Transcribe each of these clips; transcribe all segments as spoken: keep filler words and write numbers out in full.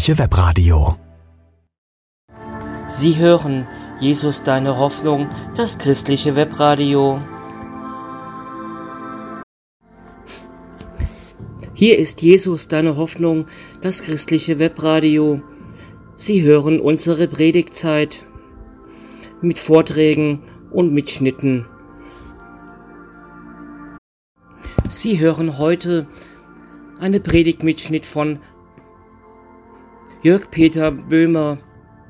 christliche Webradio. Sie hören Jesus, deine Hoffnung, das christliche Webradio. Hier ist Jesus, deine Hoffnung, das christliche Webradio. Sie hören unsere Predigtzeit mit Vorträgen und Mitschnitten. Sie hören heute eine Predigtmitschnitt von Jörg Peter Böhmer.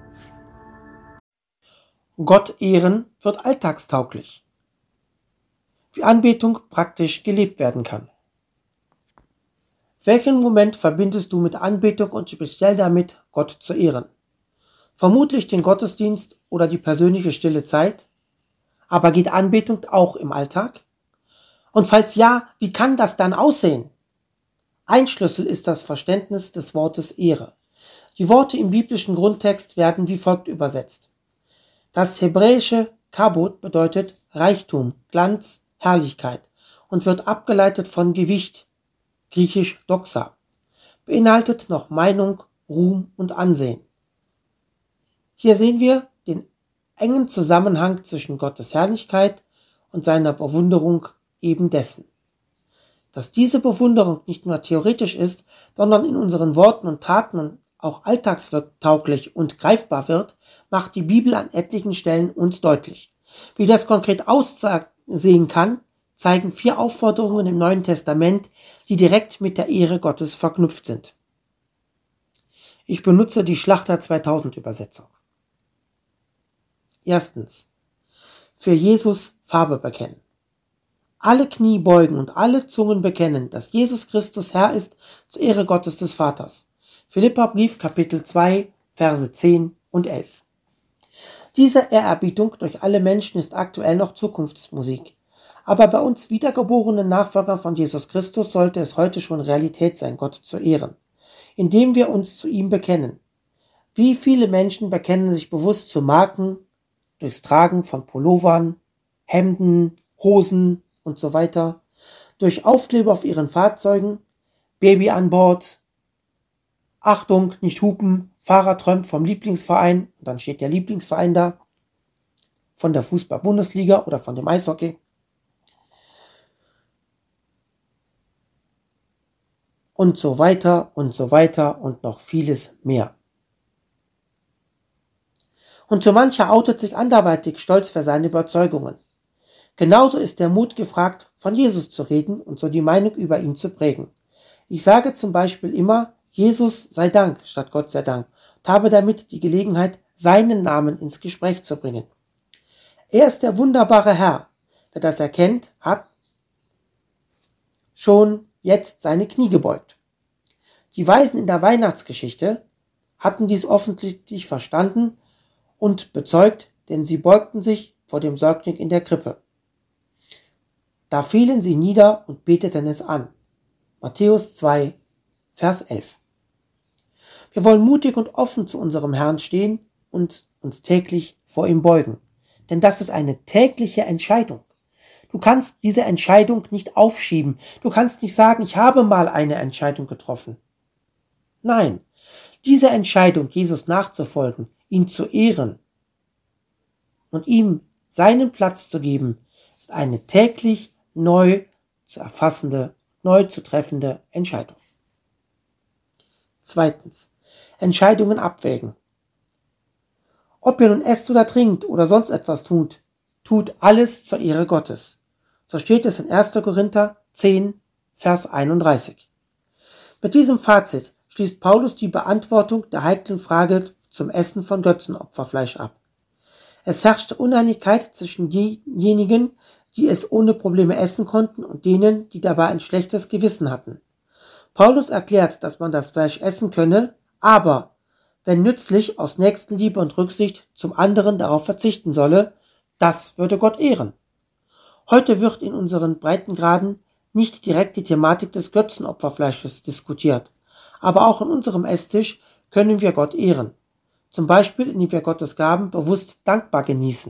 Gott ehren wird alltagstauglich. Wie Anbetung praktisch gelebt werden kann. Welchen Moment verbindest du mit Anbetung und speziell damit, Gott zu ehren? Vermutlich den Gottesdienst oder die persönliche stille Zeit? Aber geht Anbetung auch im Alltag? Und falls ja, wie kann das dann aussehen? Ein Schlüssel ist das Verständnis des Wortes Ehre. Die Worte im biblischen Grundtext werden wie folgt übersetzt. Das hebräische Kabod bedeutet Reichtum, Glanz, Herrlichkeit und wird abgeleitet von Gewicht, griechisch Doxa, beinhaltet noch Meinung, Ruhm und Ansehen. Hier sehen wir den engen Zusammenhang zwischen Gottes Herrlichkeit und seiner Bewunderung eben dessen. Dass diese Bewunderung nicht nur theoretisch ist, sondern in unseren Worten und Taten auch alltagstauglich und greifbar wird, macht die Bibel an etlichen Stellen uns deutlich. Wie das konkret aussehen kann, zeigen vier Aufforderungen im Neuen Testament, die direkt mit der Ehre Gottes verknüpft sind. Ich benutze die Schlachter zweitausend Übersetzung. Erstens. Für Jesus Farbe bekennen. Alle Knie beugen und alle Zungen bekennen, dass Jesus Christus Herr ist, zur Ehre Gottes des Vaters. Philipperbrief, Kapitel zwei, Verse zehn und elf. Diese Ehrerbietung durch alle Menschen ist aktuell noch Zukunftsmusik. Aber bei uns wiedergeborenen Nachfolgern von Jesus Christus sollte es heute schon Realität sein, Gott zu ehren, indem wir uns zu ihm bekennen. Wie viele Menschen bekennen sich bewusst zu Marken, durchs Tragen von Pullovern, Hemden, Hosen und so weiter, durch Aufkleber auf ihren Fahrzeugen, Baby an Bord, Achtung, nicht hupen, Fahrer träumt vom Lieblingsverein, und dann steht der Lieblingsverein da, von der Fußball-Bundesliga oder von dem Eishockey. Und so weiter und so weiter und noch vieles mehr. Und so mancher outet sich anderweitig stolz für seine Überzeugungen. Genauso ist der Mut gefragt, von Jesus zu reden und so die Meinung über ihn zu prägen. Ich sage zum Beispiel immer, Jesus sei Dank statt Gott sei Dank und habe damit die Gelegenheit, seinen Namen ins Gespräch zu bringen. Er ist der wunderbare Herr. Wer das erkennt, hat schon jetzt seine Knie gebeugt. Die Weisen in der Weihnachtsgeschichte hatten dies offensichtlich verstanden und bezeugt, denn sie beugten sich vor dem Säugling in der Krippe. Da fielen sie nieder und beteten es an. Matthäus zwei, Vers elf. Wir wollen mutig und offen zu unserem Herrn stehen und uns täglich vor ihm beugen. Denn das ist eine tägliche Entscheidung. Du kannst diese Entscheidung nicht aufschieben. Du kannst nicht sagen, ich habe mal eine Entscheidung getroffen. Nein, diese Entscheidung, Jesus nachzufolgen, ihn zu ehren und ihm seinen Platz zu geben, ist eine täglich neu zu erfassende, neu zu treffende Entscheidung. Zweitens. Entscheidungen abwägen. Ob ihr nun esst oder trinkt oder sonst etwas tut, tut alles zur Ehre Gottes. So steht es in erster Korinther zehn, Vers einunddreißig. Mit diesem Fazit schließt Paulus die Beantwortung der heiklen Frage zum Essen von Götzenopferfleisch ab. Es herrschte Uneinigkeit zwischen denjenigen, die es ohne Probleme essen konnten, und denen, die dabei ein schlechtes Gewissen hatten. Paulus erklärt, dass man das Fleisch essen könne, aber, wenn nützlich, aus Nächstenliebe und Rücksicht zum anderen darauf verzichten solle, das würde Gott ehren. Heute wird in unseren Breitengraden nicht direkt die Thematik des Götzenopferfleisches diskutiert, aber auch an unserem Esstisch können wir Gott ehren. Zum Beispiel, indem wir Gottes Gaben bewusst dankbar genießen.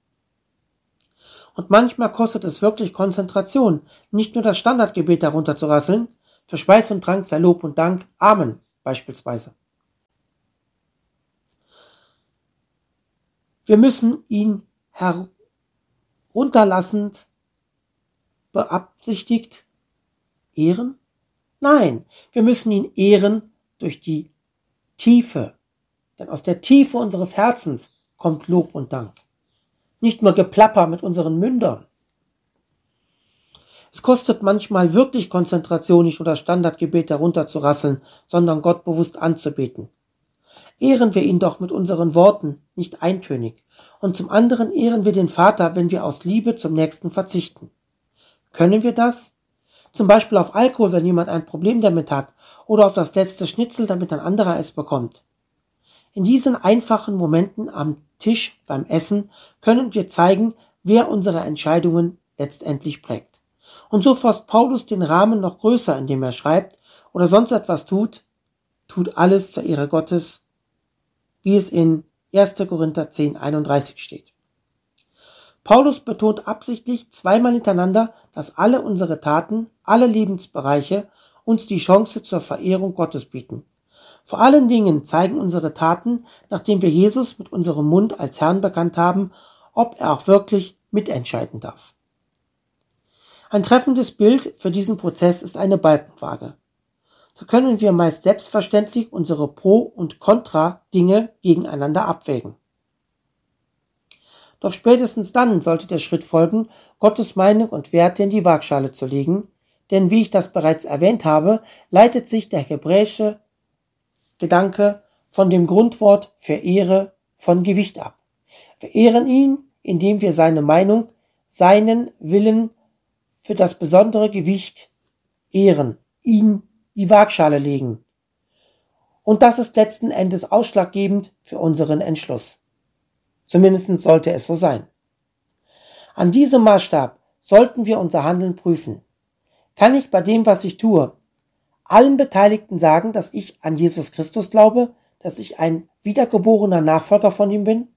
Und manchmal kostet es wirklich Konzentration, nicht nur das Standardgebet darunter zu rasseln, für Speis und Trank sei Lob und Dank, Amen beispielsweise. Wir müssen ihn herunterlassend, beabsichtigt ehren? Nein, wir müssen ihn ehren durch die Tiefe. Denn aus der Tiefe unseres Herzens kommt Lob und Dank. Nicht nur Geplapper mit unseren Mündern. Es kostet manchmal wirklich Konzentration, nicht nur das Standardgebet herunterzurasseln, sondern Gott bewusst anzubeten. Ehren wir ihn doch mit unseren Worten, nicht eintönig. Und zum anderen ehren wir den Vater, wenn wir aus Liebe zum Nächsten verzichten. Können wir das? Zum Beispiel auf Alkohol, wenn jemand ein Problem damit hat, oder auf das letzte Schnitzel, damit ein anderer es bekommt. In diesen einfachen Momenten am Tisch beim Essen können wir zeigen, wer unsere Entscheidungen letztendlich prägt. Und so fasst Paulus den Rahmen noch größer, indem er schreibt oder sonst etwas tut, tut alles zur Ehre Gottes, wie es in erster Korinther zehn einunddreißig steht. Paulus betont absichtlich zweimal hintereinander, dass alle unsere Taten, alle Lebensbereiche uns die Chance zur Verehrung Gottes bieten. Vor allen Dingen zeigen unsere Taten, nachdem wir Jesus mit unserem Mund als Herrn bekannt haben, ob er auch wirklich mitentscheiden darf. Ein treffendes Bild für diesen Prozess ist eine Balkenwaage. So können wir meist selbstverständlich unsere Pro- und Kontra-Dinge gegeneinander abwägen. Doch spätestens dann sollte der Schritt folgen, Gottes Meinung und Werte in die Waagschale zu legen, denn wie ich das bereits erwähnt habe, leitet sich der hebräische Gedanke von dem Grundwort verehre von Gewicht ab. Wir ehren ihn, indem wir seine Meinung, seinen Willen für das besondere Gewicht ehren, ihn die Waagschale legen. Und das ist letzten Endes ausschlaggebend für unseren Entschluss. Zumindest sollte es so sein. An diesem Maßstab sollten wir unser Handeln prüfen. Kann ich bei dem, was ich tue, allen Beteiligten sagen, dass ich an Jesus Christus glaube, dass ich ein wiedergeborener Nachfolger von ihm bin?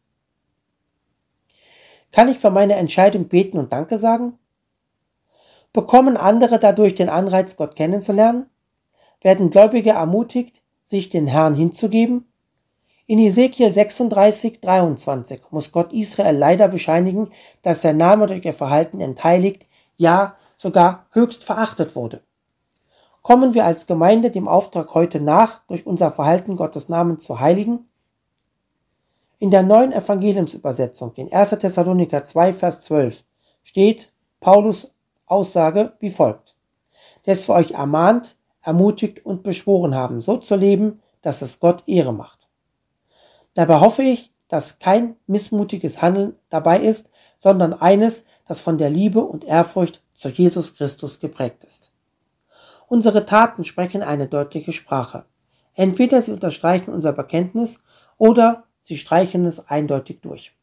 Kann ich für meine Entscheidung beten und Danke sagen? Bekommen andere dadurch den Anreiz, Gott kennenzulernen? Werden Gläubige ermutigt, sich den Herrn hinzugeben? In Ezekiel sechsunddreißig, dreiundzwanzig muss Gott Israel leider bescheinigen, dass sein Name durch ihr Verhalten entheiligt, ja sogar höchst verachtet wurde. Kommen wir als Gemeinde dem Auftrag heute nach, durch unser Verhalten Gottes Namen zu heiligen? In der neuen Evangeliumsübersetzung, in erster Thessaloniker zwei, Vers zwölf, steht Paulus' Aussage wie folgt: Des wir euch ermahnt, ermutigt und beschworen haben, so zu leben, dass es Gott Ehre macht. Dabei hoffe ich, dass kein missmutiges Handeln dabei ist, sondern eines, das von der Liebe und Ehrfurcht zu Jesus Christus geprägt ist. Unsere Taten sprechen eine deutliche Sprache. Entweder sie unterstreichen unser Bekenntnis oder sie streichen es eindeutig durch.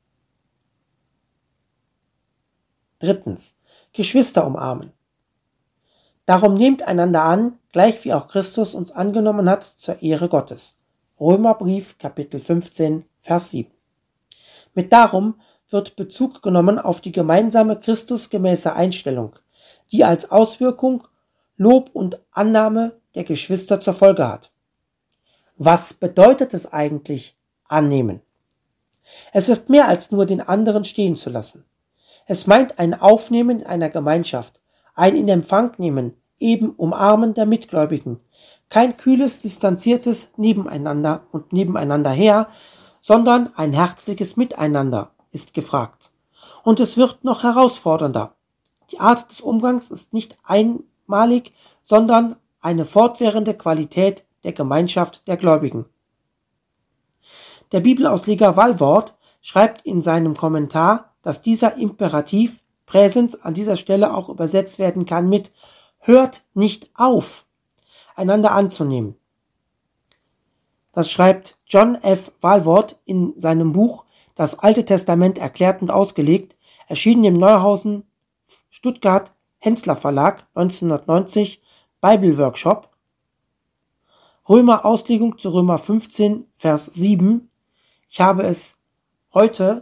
Drittens. Geschwister umarmen. Darum nehmt einander an, gleich wie auch Christus uns angenommen hat, zur Ehre Gottes. Römerbrief, Kapitel fünfzehn, Vers sieben. Mit darum wird Bezug genommen auf die gemeinsame christusgemäße Einstellung, die als Auswirkung Lob und Annahme der Geschwister zur Folge hat. Was bedeutet es eigentlich, annehmen? Es ist mehr als nur den anderen stehen zu lassen. Es meint ein Aufnehmen in einer Gemeinschaft, ein in Empfang nehmen, eben Umarmen der Mitgläubigen. Kein kühles, distanziertes Nebeneinander und nebeneinander her, sondern ein herzliches Miteinander ist gefragt. Und es wird noch herausfordernder. Die Art des Umgangs ist nicht einmalig, sondern eine fortwährende Qualität der Gemeinschaft der Gläubigen. Der Bibelausleger Wallwort schreibt in seinem Kommentar, dass dieser Imperativ Präsens an dieser Stelle auch übersetzt werden kann mit hört nicht auf, einander anzunehmen. Das schreibt John F. Wallwort in seinem Buch Das Alte Testament erklärt und ausgelegt, erschienen im Neuhausen Stuttgart Hensler Verlag neunzehnhundertneunzig, Bible Workshop. Römer Auslegung zu Römer fünfzehn, Vers sieben. Ich habe es heute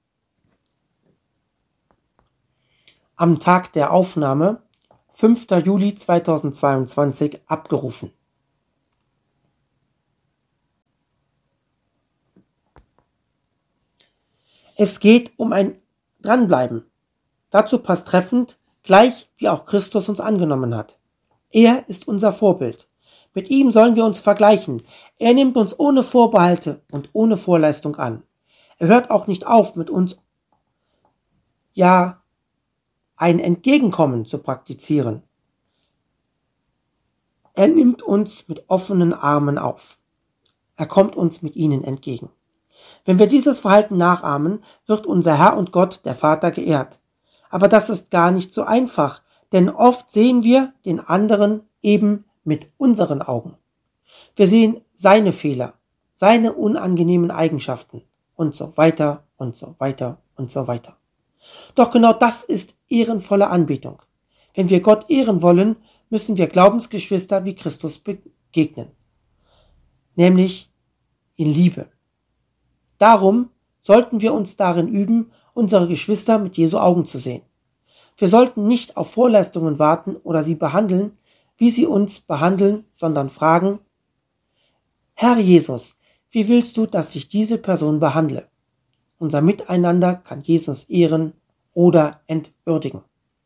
am Tag der Aufnahme, fünfter Juli zweitausendzweiundzwanzig, abgerufen. Es geht um ein Dranbleiben. Dazu passt treffend, gleich wie auch Christus uns angenommen hat. Er ist unser Vorbild. Mit ihm sollen wir uns vergleichen. Er nimmt uns ohne Vorbehalte und ohne Vorleistung an. Er hört auch nicht auf, mit uns ja ein Entgegenkommen zu praktizieren. Er nimmt uns mit offenen Armen auf. Er kommt uns mit ihnen entgegen. Wenn wir dieses Verhalten nachahmen, wird unser Herr und Gott, der Vater, geehrt. Aber das ist gar nicht so einfach, denn oft sehen wir den anderen eben mit unseren Augen. Wir sehen seine Fehler, seine unangenehmen Eigenschaften und so weiter und so weiter und so weiter. Doch genau das ist ehrenvolle Anbetung. Wenn wir Gott ehren wollen, müssen wir Glaubensgeschwister wie Christus begegnen, nämlich in Liebe. Darum sollten wir uns darin üben, unsere Geschwister mit Jesu Augen zu sehen. Wir sollten nicht auf Vorleistungen warten oder sie behandeln, wie sie uns behandeln, sondern fragen: Herr Jesus, wie willst du, dass ich diese Person behandle? Unser Miteinander kann Jesus ehren oder entwürdigen.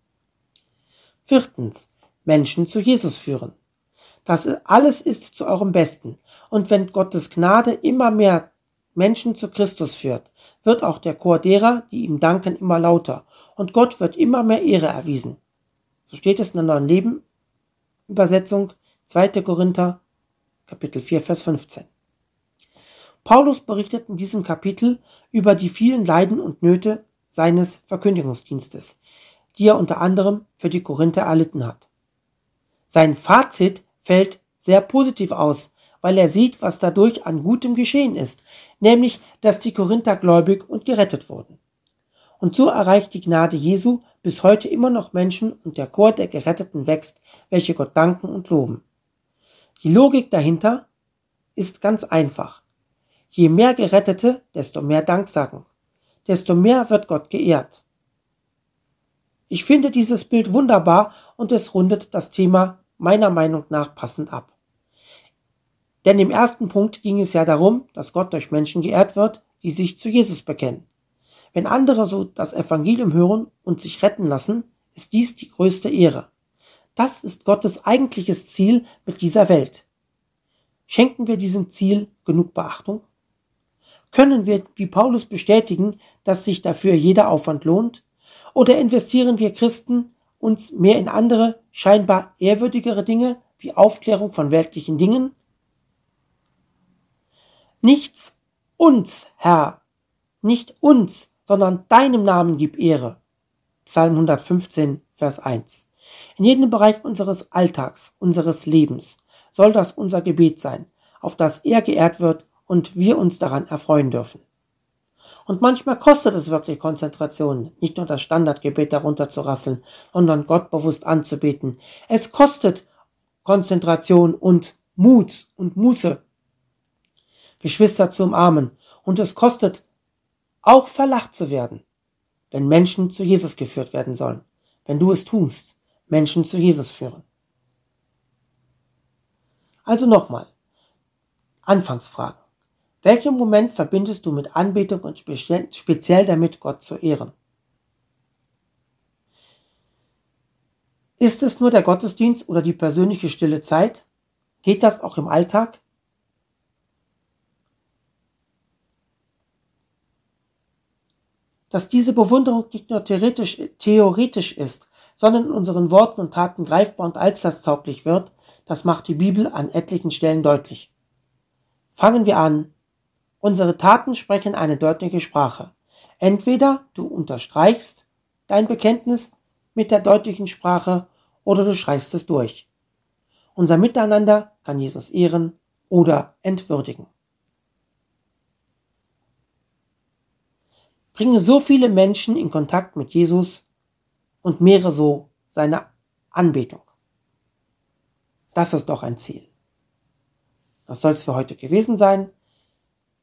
Viertens, Menschen zu Jesus führen. Das alles ist zu eurem Besten. Und wenn Gottes Gnade immer mehr Menschen zu Christus führt, wird auch der Chor derer, die ihm danken, immer lauter. Und Gott wird immer mehr Ehre erwiesen. So steht es in der Neuen Leben Übersetzung, zweiter Korinther, Kapitel vier, Vers fünfzehn. Paulus berichtet in diesem Kapitel über die vielen Leiden und Nöte seines Verkündigungsdienstes, die er unter anderem für die Korinther erlitten hat. Sein Fazit fällt sehr positiv aus, weil er sieht, was dadurch an Gutem geschehen ist, nämlich, dass die Korinther gläubig und gerettet wurden. Und so erreicht die Gnade Jesu bis heute immer noch Menschen und der Chor der Geretteten wächst, welche Gott danken und loben. Die Logik dahinter ist ganz einfach. Je mehr Gerettete, desto mehr Danksagung, desto mehr wird Gott geehrt. Ich finde dieses Bild wunderbar und es rundet das Thema meiner Meinung nach passend ab. Denn im ersten Punkt ging es ja darum, dass Gott durch Menschen geehrt wird, die sich zu Jesus bekennen. Wenn andere so das Evangelium hören und sich retten lassen, ist dies die größte Ehre. Das ist Gottes eigentliches Ziel mit dieser Welt. Schenken wir diesem Ziel genug Beachtung? Können wir wie Paulus bestätigen, dass sich dafür jeder Aufwand lohnt? Oder investieren wir Christen uns mehr in andere, scheinbar ehrwürdigere Dinge wie Aufklärung von weltlichen Dingen? Nichts uns, Herr, nicht uns, sondern deinem Namen gib Ehre. Psalm hundertfünfzehn, Vers eins. In jedem Bereich unseres Alltags, unseres Lebens soll das unser Gebet sein, auf das er geehrt wird und wir uns daran erfreuen dürfen. Und manchmal kostet es wirklich Konzentration, nicht nur das Standardgebet darunter zu rasseln, sondern Gott bewusst anzubeten. Es kostet Konzentration und Mut und Muße, Geschwister zu umarmen. Und es kostet auch verlacht zu werden, wenn Menschen zu Jesus geführt werden sollen. Wenn du es tust, Menschen zu Jesus führen. Also nochmal, Anfangsfragen. Welchen Moment verbindest du mit Anbetung und speziell damit, Gott zu ehren? Ist es nur der Gottesdienst oder die persönliche stille Zeit? Geht das auch im Alltag? Dass diese Bewunderung nicht nur theoretisch, theoretisch ist, sondern in unseren Worten und Taten greifbar und alltagstauglich wird, das macht die Bibel an etlichen Stellen deutlich. Fangen wir an. Unsere Taten sprechen eine deutliche Sprache. Entweder du unterstreichst dein Bekenntnis mit der deutlichen Sprache oder du streichst es durch. Unser Miteinander kann Jesus ehren oder entwürdigen. Bringe so viele Menschen in Kontakt mit Jesus und mehre so seine Anbetung. Das ist doch ein Ziel. Das soll es für heute gewesen sein.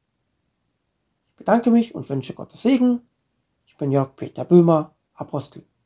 Ich bedanke mich und wünsche Gottes Segen. Ich bin Jörg Peter Böhmer, Apostel.